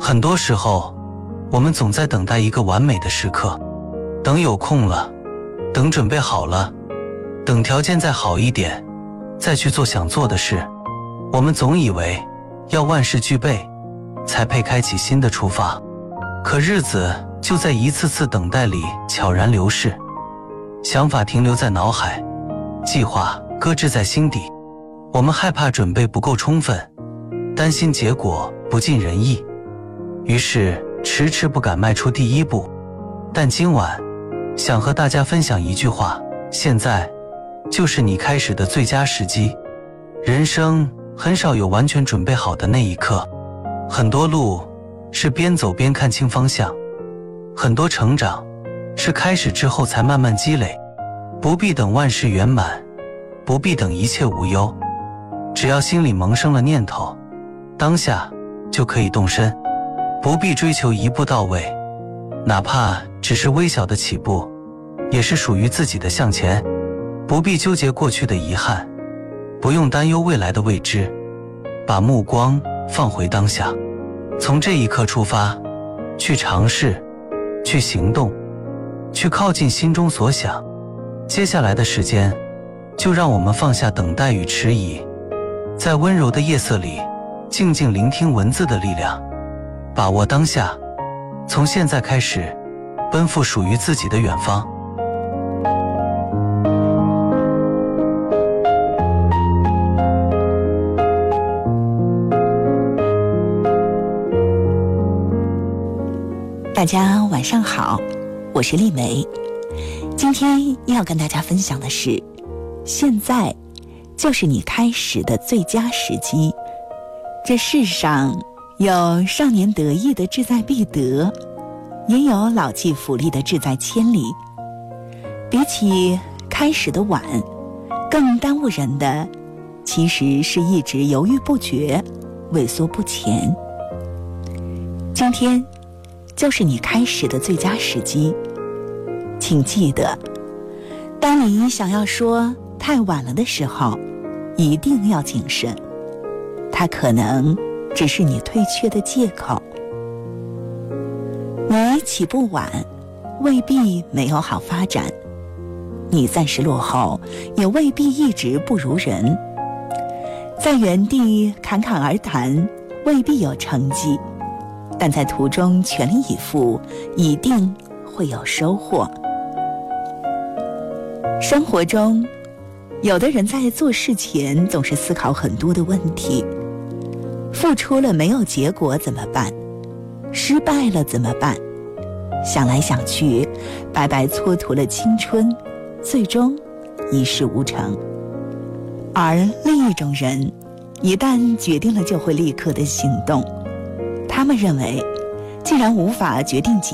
很多时候，我们总在等待一个完美的时刻，等有空了，等准备好了，等条件再好一点，再去做想做的事。我们总以为要万事俱备，才配开启新的出发。可日子就在一次次等待里悄然流逝，想法停留在脑海，计划搁置在心底。我们害怕准备不够充分，担心结果不尽人意，于是迟迟不敢迈出第一步。但今晚想和大家分享一句话：现在就是你开始的最佳时机。人生很少有完全准备好的那一刻，很多路是边走边看清方向，很多成长是开始之后才慢慢积累。不必等万事圆满，不必等一切无忧，只要心里萌生了念头，当下就可以动身。不必追求一步到位，哪怕只是微小的起步，也是属于自己的向前。不必纠结过去的遗憾，不用担忧未来的未知，把目光放回当下，从这一刻出发，去尝试，去行动，去靠近心中所想。接下来的时间，就让我们放下等待与迟疑，在温柔的夜色里静静聆听文字的力量，把握当下，从现在开始奔赴属于自己的远方。 大家晚上好，我是丽梅。今天要跟大家分享的是，现在就是你开始的最佳时机。这世上有少年得意的志在必得，也有老骥伏枥的志在千里。比起开始的晚，更耽误人的其实是一直犹豫不决，畏缩不前。今天就是你开始的最佳时机。请记得，当你想要说太晚了的时候，一定要谨慎，它可能只是你退却的借口。你起步晚，未必没有好发展；你暂时落后，也未必一直不如人。在原地侃侃而谈，未必有成绩，但在途中全力以赴，一定会有收获。生活中，有的人在做事前总是思考很多的问题，付出了没有结果怎么办？失败了怎么办？想来想去，白白蹉跎了青春，最终一事无成。而另一种人，一旦决定了就会立刻的行动。他们认为，既然无法决定